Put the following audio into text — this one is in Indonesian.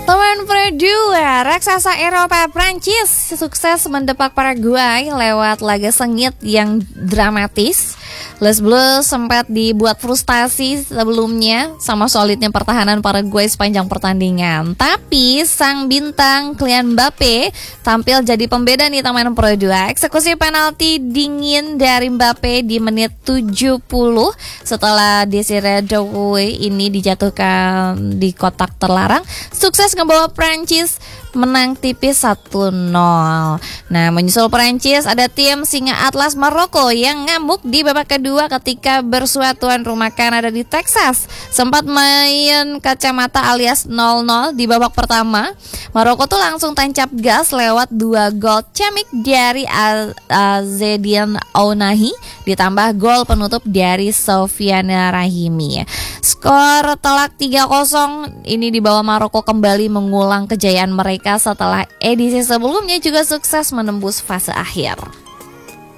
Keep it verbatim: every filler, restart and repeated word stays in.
Teman Perdua, raksasa Eropa Prancis sukses mendepak Paraguay lewat laga sengit yang dramatis. Les Bleus sempat dibuat frustasi sebelumnya sama solidnya pertahanan Paraguay sepanjang pertandingan. Tapi sang bintang Kylian Mbappe tampil jadi pembeda nih teman Perdua. Eksekusi penalti dingin dari Mbappe di menit tujuh puluh setelah Desire Doucouré ini dijatuhkan di kotak terlarang, sukses membawa Prancis menang tipis satu nol. Nah, menyusul Prancis ada tim Singa Atlas Maroko yang ngamuk di babak kedua ketika bersua tuan rumah Kanada di Texas. Sempat main kacamata alias nol nol di babak pertama. Maroko tuh langsung tancap gas lewat dua gol cemik dari Azzedine Ounahi ditambah gol penutup dari Sofiane Rahimi. Skor telak tiga kosong ini dibawa Maroko kembali mengulang kejayaan mereka setelah edisi sebelumnya juga sukses menembus fase akhir.